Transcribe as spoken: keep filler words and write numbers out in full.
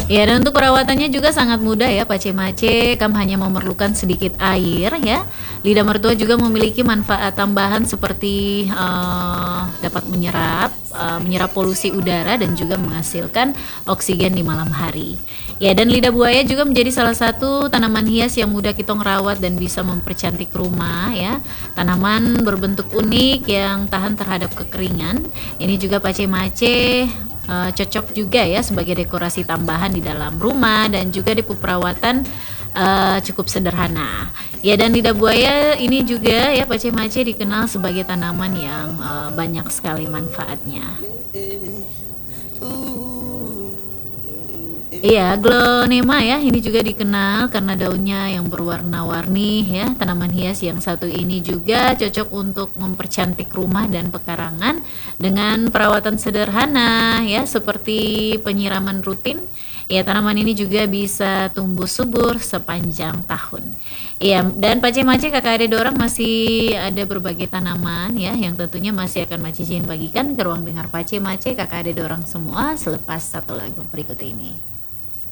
Ya, dan untuk perawatannya juga sangat mudah ya Pace-Mace, kamu hanya memerlukan sedikit air ya. Lidah mertua juga memiliki manfaat tambahan seperti uh, dapat menyerap uh, menyerap polusi udara dan juga menghasilkan oksigen di malam hari. Ya, dan lidah buaya juga menjadi salah satu tanaman hias yang mudah kita rawat dan bisa mempercantik rumah ya. Tanaman berbentuk unik yang tahan terhadap kekeringan. Ini juga Pace-Mace Uh, cocok juga ya sebagai dekorasi tambahan di dalam rumah dan juga di perawatan uh, cukup sederhana. Ya, dan lidah buaya ini juga ya Pace-Mace dikenal sebagai tanaman yang uh, banyak sekali manfaatnya. Iya, Glonema ya, ini juga dikenal karena daunnya yang berwarna-warni ya. Tanaman hias yang satu ini juga cocok untuk mempercantik rumah dan pekarangan dengan perawatan sederhana ya, seperti penyiraman rutin. Ya, tanaman ini juga bisa tumbuh subur sepanjang tahun. Iya, dan Pace-Mace kakak adik dorang masih ada berbagai tanaman ya, yang tentunya masih akan Mace Jin bagikan ke ruang dengar Pace-Mace kakak adik dorang semua selepas satu lagu berikut ini.